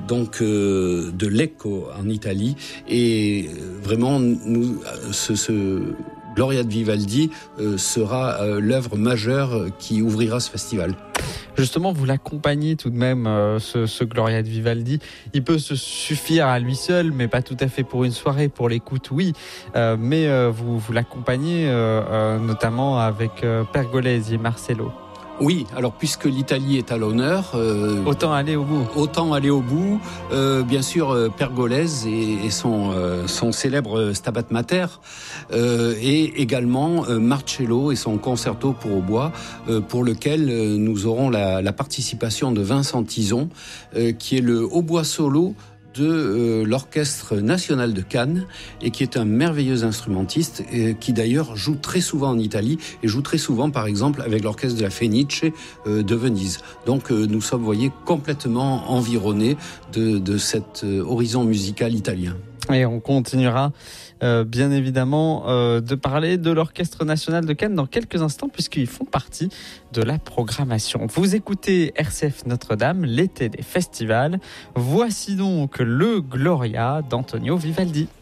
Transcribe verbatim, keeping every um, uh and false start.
donc euh, de Lecco en Italie. Et vraiment, nous, ce, ce Gloria de Vivaldi euh, sera euh, l'œuvre majeure qui ouvrira ce festival. Justement, vous l'accompagnez tout de même, euh, ce, ce Gloria de Vivaldi. Il peut se suffire à lui seul, mais pas tout à fait pour une soirée. Pour l'écoute, oui. Euh, mais euh, vous, vous l'accompagnez euh, euh, notamment avec euh, Pergolesi et Marcello. Oui, alors puisque l'Italie est à l'honneur, euh, autant aller au bout. Autant aller au bout. Euh, bien sûr, euh, Pergolesi et, et son, euh, son célèbre Stabat Mater, euh, et également euh, Marcello et son concerto pour hautbois, euh, pour lequel euh, nous aurons la, la participation de Vincent Tison, euh, qui est le hautbois solo de euh, l'Orchestre National de Cannes et qui est un merveilleux instrumentiste et qui d'ailleurs joue très souvent en Italie et joue très souvent par exemple avec l'Orchestre de la Fenice euh, de Venise. Donc euh, nous sommes, vous voyez, complètement environnés de, de cet euh, horizon musical italien. Et on continuera euh, bien évidemment euh, de parler de l'Orchestre National de Cannes dans quelques instants puisqu'ils font partie de la programmation. Vous écoutez R C F Notre-Dame, l'été des festivals. Voici donc le Gloria d'Antonio Vivaldi.